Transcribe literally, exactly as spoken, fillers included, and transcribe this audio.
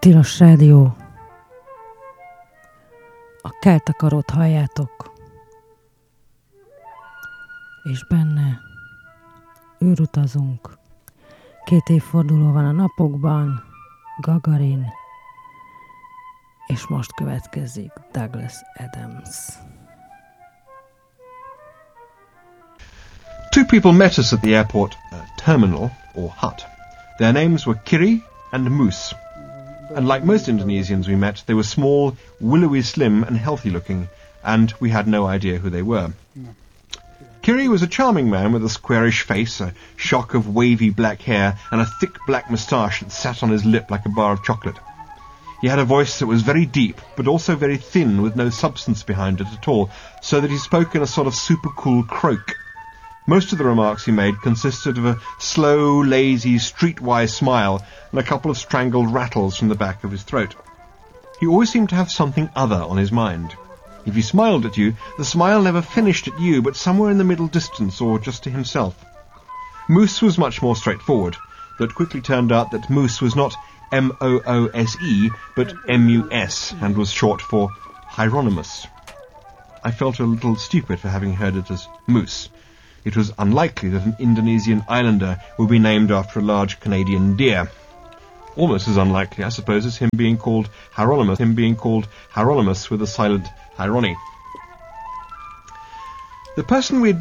Tilos Rádió. A keltakarót halljátok. És benne űrutazunk. Két évforduló van a napokban. Gagarin. És most következik Douglas Adams. Two people met us at the airport uh, terminal, or hut. Their names were Kiri and Moose. And like most Indonesians we met, they were small, willowy slim and healthy looking, and we had no idea who they were. Kiri was a charming man with a squarish face, a shock of wavy black hair, and a thick black moustache that sat on his lip like a bar of chocolate. He had a voice that was very deep, but also very thin, with no substance behind it at all, so that he spoke in a sort of super cool croak. Most of the remarks he made consisted of a slow, lazy, streetwise smile and a couple of strangled rattles from the back of his throat. He always seemed to have something other on his mind. If he smiled at you, the smile never finished at you, but somewhere in the middle distance or just to himself. Moose was much more straightforward, though it quickly turned out that Moose was not M O O S E, but M U S, and was short for Hieronymus. I felt a little stupid for having heard it as Moose. It was unlikely that an Indonesian islander would be named after a large Canadian deer. Almost as unlikely, I suppose, as him being called Hieronymus, him being called Hieronymus with a silent Hierony. The person we had